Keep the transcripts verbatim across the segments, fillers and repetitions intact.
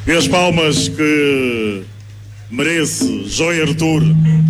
E as palmas que merece Joy Arthur,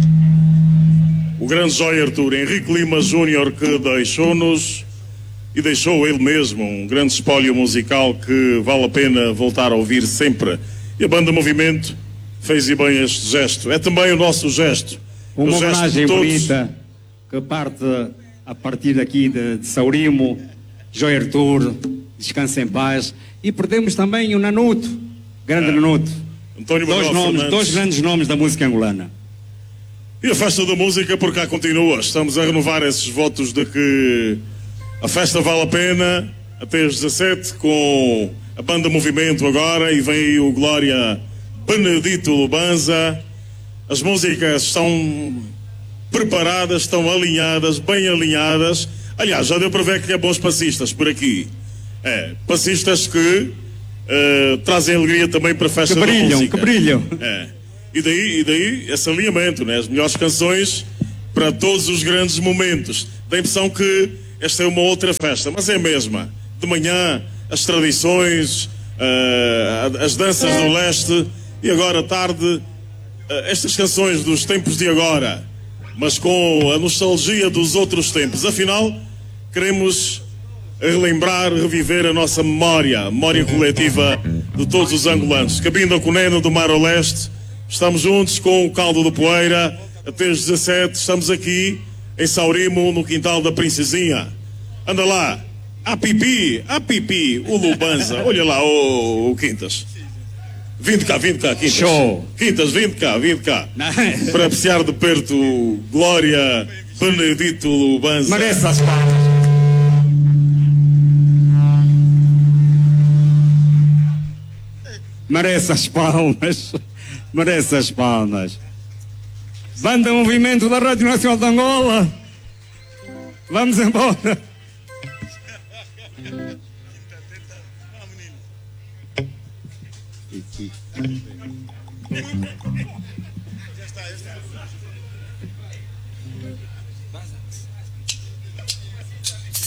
o grande Joy Arthur, Henrique Lima Júnior, que deixou-nos e deixou ele mesmo um grande espólio musical que vale a pena voltar a ouvir sempre. E a banda Movimento fez e bem este gesto. É também o nosso gesto. Uma homenagem bonita que parte a partir daqui de, de Saurimo, Joy Arthur, descansa em paz. E perdemos também o Nanuto, grande é. Nanuto. António dois, nomes, dois grandes nomes da música angolana. E a festa da música por cá continua. Estamos a renovar esses votos de que a festa vale a pena até às dezassete com a banda Movimento agora e vem aí o Glória Benedito Lubanza. As músicas estão preparadas, estão alinhadas, bem alinhadas. Aliás, já deu para ver que é bons passistas por aqui. É, passistas que uh, trazem alegria também para a festa que da brilham, música. Que brilham, é. E daí, e daí esse alinhamento, né? As melhores canções para todos os grandes momentos. Dá a impressão que esta é uma outra festa, mas é a mesma. De manhã, as tradições, uh, as danças do leste, e agora à tarde, uh, estas canções dos tempos de agora, mas com a nostalgia dos outros tempos. Afinal, queremos relembrar, reviver a nossa memória, a memória coletiva de todos os angolanos. Cabinda Coneno do Mar ao Leste, estamos juntos com o Caldo de Poeira, até às dezassete, estamos aqui em Saurimo, no quintal da Princesinha. Anda lá, a pipi, a pipi, o Lubanza, olha lá, o, o Quintas. Vinde cá, vinde cá, Quintas. Show. Quintas, vinde cá, vinde cá. Para apreciar de perto Glória Benedito Lubanza. Merece as palmas. Merece as palmas. Merece as palmas. Banda Movimento da Rádio Nacional de Angola. Vamos embora. Já está, já está.